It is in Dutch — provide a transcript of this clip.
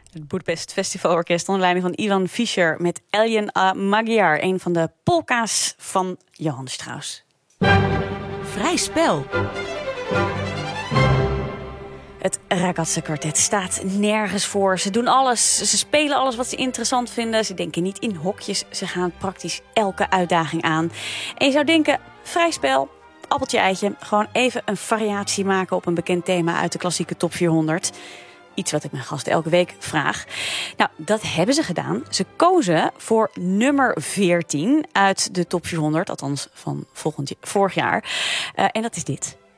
Het Budapest Festivalorkest onder leiding van Ivan Fischer met Eljen a Magyar, een van de polka's van Johann Strauss. Vrij spel. Het Ragazza Kwartet staat nergens voor. Ze doen alles. Ze spelen alles wat ze interessant vinden. Ze denken niet in hokjes. Ze gaan praktisch elke uitdaging aan. En je zou denken, vrij spel, appeltje eitje. Gewoon even een variatie maken op een bekend thema uit de klassieke top 400. Iets wat ik mijn gasten elke week vraag. Nou, dat hebben ze gedaan. Ze kozen voor nummer 14 uit de top 400. Althans van vorig jaar. En dat is dit.